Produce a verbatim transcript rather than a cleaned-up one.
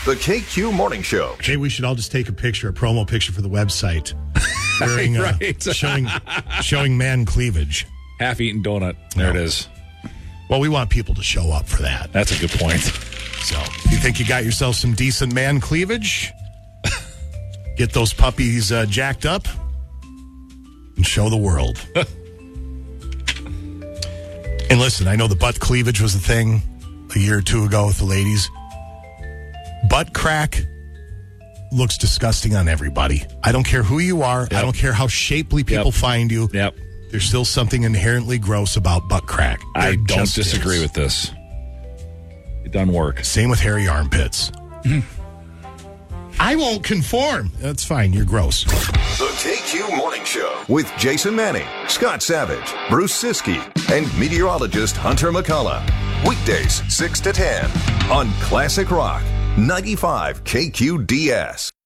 The K Q Morning Show. Maybe we should all just take a picture, a promo picture for the website. Wearing, uh, right. showing, showing man cleavage. Half-eaten donut. There No. it is. Well, we want people to show up for that. That's a good point. So, you think you got yourself some decent man cleavage? Get those puppies uh, jacked up and show the world. And listen, I know the butt cleavage was a thing a year or two ago with the ladies. Butt crack looks disgusting on everybody. I don't care who you are. Yep. I don't care how shapely people Yep. find you. Yep. There's still something inherently gross about butt crack. I There don't just disagree is. with this. It doesn't work. Same with hairy armpits. I won't conform. That's fine. You're gross. The K Q Morning Show with Jason Manning, Scott Savage, Bruce Siskey, and meteorologist Hunter McCullough. Weekdays six to ten on Classic Rock ninety-five K Q D S.